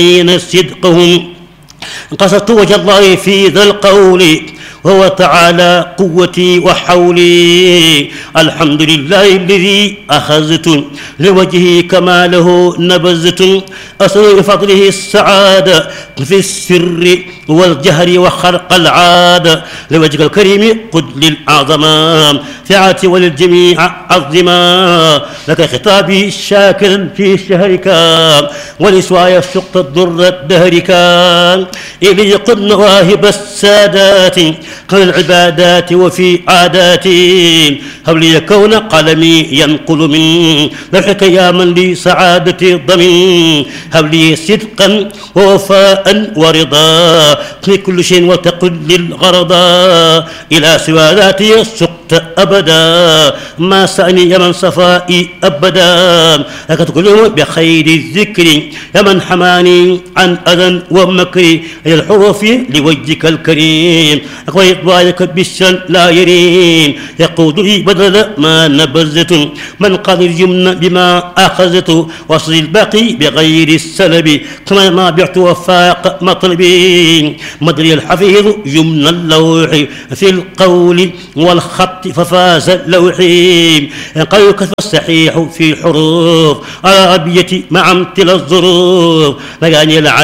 صدقهم قصدت وجه الله في ذا القول وهو تعالى قوتي وحولي. الحمد لله الذي أخذت لوجهه كماله نبذت أسأل بفضله السعادة في السر والجهر وخرق العادة لوجهك الكريم قد للأعظم سعاتي وللجميع عظما لك خطابي شاكرا في شهرك ولسواي سقط الضر دهرك إلي قد مواهب السادات قل العبادات وفي عاداتي هب لي كون قلمي ينقل من لوحك يا من لي سعادتي ضمن هب لي صدقا ووفاء ورضا في كل شيء وتقل للغرضا إلى سوى ذاتي سقط أبدا ما سأني يا من صفائي أبدا لك تكلم بخير الذكر يا من حماني عن أذى ومكر إلى الحروف لوجهك الكريم وإطباعك بالشن لا يرين يقود لي بدل ما نبذت من قال اليمن بما أخذت وصل الباقي بغير السلب كما ما بعت وفاق مطلبي مدري الحفيظ يمن اللوح في القول والخط ففاز اللوحي قال كتب الصحيح في حروف على أبيتي مع امتلى الظروف